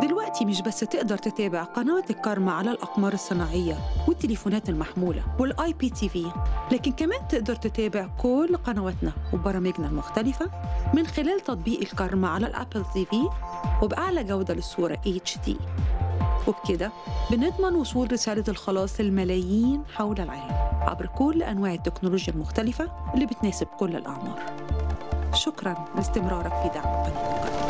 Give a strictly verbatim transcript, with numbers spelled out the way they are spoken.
دلوقتي مش بس تقدر تتابع قناة الكارما على الأقمار الصناعية والتليفونات المحمولة والآي بي تي في، لكن كمان تقدر تتابع كل قنواتنا وبرامجنا المختلفة من خلال تطبيق الكارما على الأبل تي في وبأعلى جودة للصورة إتش دي. وبكده بنضمن وصول رسالة الخلاص للملايين حول العالم عبر كل أنواع التكنولوجيا المختلفة اللي بتناسب كل الأعمار. شكراً لاستمرارك في دعم قناة الكارما.